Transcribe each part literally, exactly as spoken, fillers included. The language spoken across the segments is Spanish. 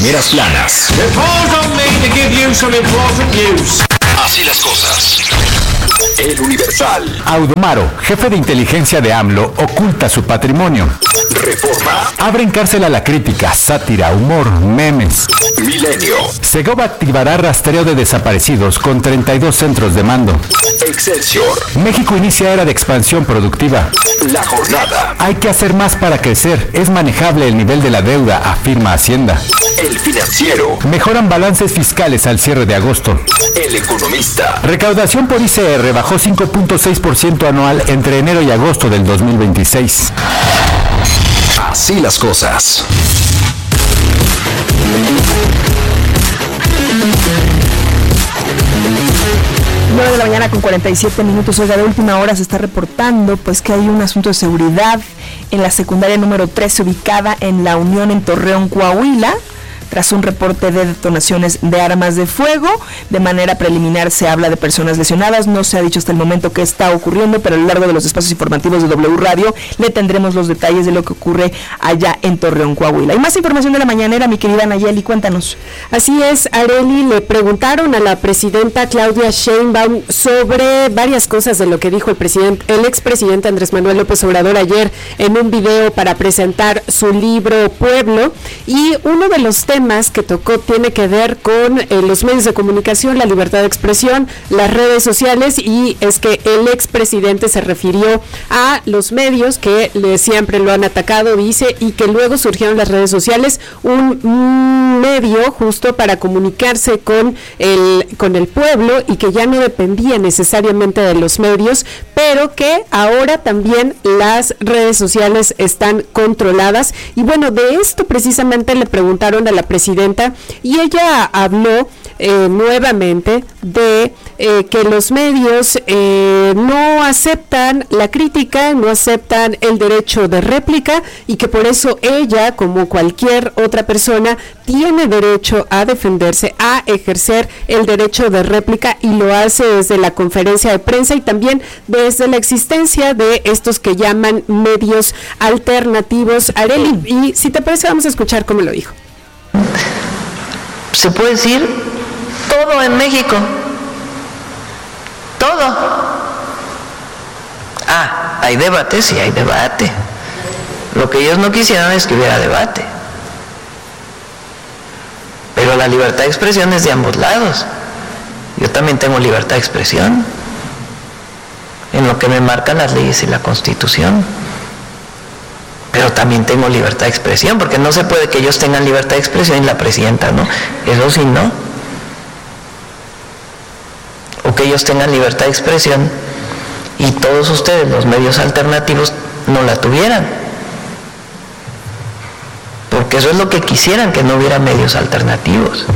primeras planas. Así las cosas. El Universal. Audomaro, jefe de inteligencia de AMLO, oculta su patrimonio. Reforma. Abren cárcel a la crítica, sátira, humor, memes. Milenio. Segova activará rastreo de desaparecidos con treinta y dos centros de mando. Excelsior. México inicia era de expansión productiva. La Jornada. Hay que hacer más para crecer. Es manejable el nivel de la deuda, afirma Hacienda. El Financiero. Mejoran balances fiscales al cierre de agosto. El Economista. Recaudación por I C R bajó cinco punto seis por ciento anual entre enero y agosto del dos mil veintiséis. Así las cosas. nueve de la mañana con cuarenta y siete minutos. Oiga, de última hora se está reportando pues que hay un asunto de seguridad en la secundaria número trece ubicada en La Unión en Torreón, Coahuila, tras un reporte de detonaciones de armas de fuego. De manera preliminar se habla de personas lesionadas. No se ha dicho hasta el momento qué está ocurriendo, pero a lo largo de los espacios informativos de W Radio le tendremos los detalles de lo que ocurre allá en Torreón, Coahuila. Y más información de la mañanera, mi querida Nayeli, cuéntanos. Así es, Arely, le preguntaron a la presidenta Claudia Sheinbaum sobre varias cosas de lo que dijo el presidente, el expresidente Andrés Manuel López Obrador ayer en un video para presentar su libro Pueblo, y uno de los temas que tocó tiene que ver con eh, los medios de comunicación, la libertad de expresión, las redes sociales, y es que el expresidente se refirió a los medios que le, siempre lo han atacado, dice, y que luego surgieron las redes sociales, un, un medio justo para comunicarse con el, con el pueblo, y que ya no dependía necesariamente de los medios, pero que ahora también las redes sociales están controladas. Y bueno, de esto precisamente le preguntaron a la presidenta, y ella habló eh, nuevamente de eh, que los medios eh, no aceptan la crítica, no aceptan el derecho de réplica, y que por eso ella, como cualquier otra persona, tiene derecho a defenderse, a ejercer el derecho de réplica, y lo hace desde la conferencia de prensa y también desde la existencia de estos que llaman medios alternativos. Arely, y si te parece vamos a escuchar cómo lo dijo. Se puede decir todo en México, todo. Ah, hay debate, sí hay debate. Lo que ellos no quisieron es que hubiera debate. Pero la libertad de expresión es de ambos lados. Yo también tengo libertad de expresión, en lo que me marcan las leyes y la Constitución. Pero también tengo libertad de expresión, porque no se puede que ellos tengan libertad de expresión y la presidenta no. Eso sí, no. O que ellos tengan libertad de expresión y todos ustedes, los medios alternativos, no la tuvieran. Porque eso es lo que quisieran, que no hubiera medios alternativos.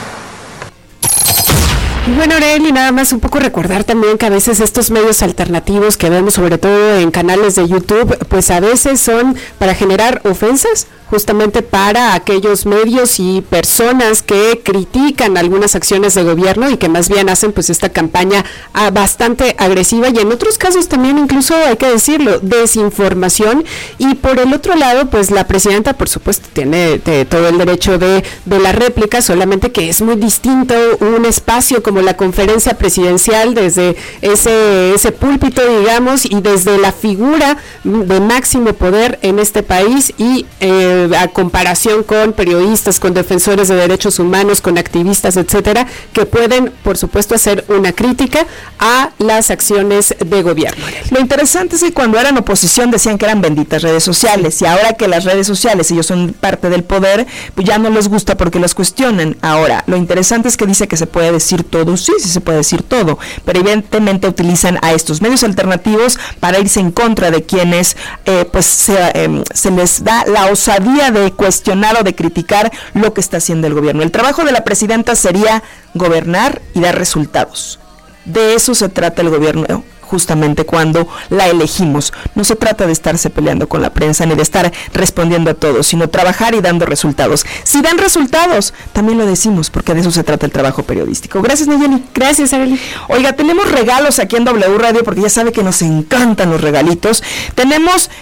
Y bueno, Arely, nada más un poco recordar también que a veces estos medios alternativos que vemos sobre todo en canales de YouTube, pues a veces son para generar ofensas, justamente para aquellos medios y personas que critican algunas acciones de gobierno y que más bien hacen pues esta campaña ah, bastante agresiva, y en otros casos también incluso, hay que decirlo, desinformación. Y por el otro lado, pues la presidenta por supuesto tiene de, todo el derecho de, de la réplica, solamente que es muy distinto un espacio como la conferencia presidencial, desde ese, ese púlpito, digamos, y desde la figura de máximo poder en este país, y eh, a comparación con periodistas, con defensores de derechos humanos, con activistas, etcétera, que pueden, por supuesto, hacer una crítica a las acciones de gobierno. Lo interesante es que cuando eran oposición decían que eran benditas redes sociales, y ahora que las redes sociales, ellos son parte del poder, pues ya no les gusta porque los cuestionan. Ahora, lo interesante es que dice que se puede decir todo, sí, sí se puede decir todo, pero evidentemente utilizan a estos medios alternativos para irse en contra de quienes eh, pues se, eh, se les da la osadía de cuestionar o de criticar lo que está haciendo el gobierno. El trabajo de la presidenta sería gobernar y dar resultados. De eso se trata el gobierno, justamente cuando la elegimos. No se trata de estarse peleando con la prensa ni de estar respondiendo a todos, sino trabajar y dando resultados. Si dan resultados, también lo decimos, porque de eso se trata el trabajo periodístico. Gracias, Nayeli. Gracias, Arely. Oiga, tenemos regalos aquí en W Radio, porque ya sabe que nos encantan los regalitos. Tenemos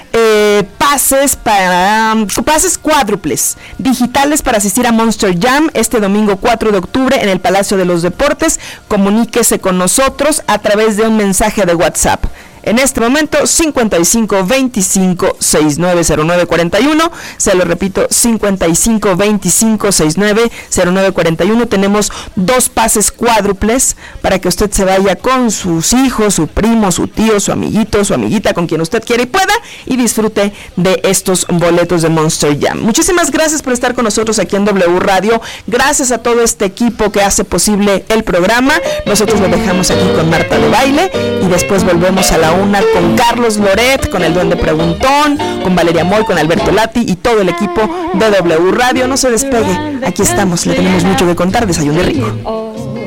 eh, pases para um, pases cuádruples digitales para asistir a Monster Jam este domingo cuatro de octubre en el Palacio de los Deportes. Comuníquese con nosotros a través de un mensaje de WhatsApp. En este momento, cincuenta y cinco veinticinco sesenta y nueve cero nueve cuarenta y uno, se lo repito, cincuenta y cinco veinticinco sesenta y nueve cero nueve cuarenta y uno. Tenemos dos pases cuádruples para que usted se vaya con sus hijos, su primo, su tío, su amiguito, su amiguita, con quien usted quiera y pueda, y disfrute de estos boletos de Monster Jam. Muchísimas gracias por estar con nosotros aquí en W Radio. Gracias a todo este equipo que hace posible el programa. Nosotros lo dejamos aquí con Marta de Baile y después volvemos a la una con Carlos Loret, con el Duende Preguntón, con Valeria Moy, con Alberto Lati y todo el equipo de W Radio. No se despegue, aquí estamos, le tenemos mucho que contar. Desayuno rico.